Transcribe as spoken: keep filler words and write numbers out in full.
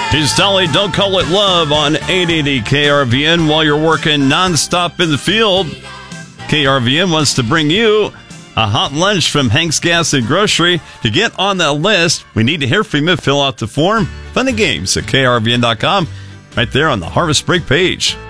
He's Dolly, Don't Call It Love on eight eighty K R V N while you're working nonstop in the field. K R V N wants to bring you a hot lunch from Hank's Gas and Grocery. To get on that list, we need to hear from you. Fill out the form. Fun and games at K R V N dot com. Right there on the Harvest Break page.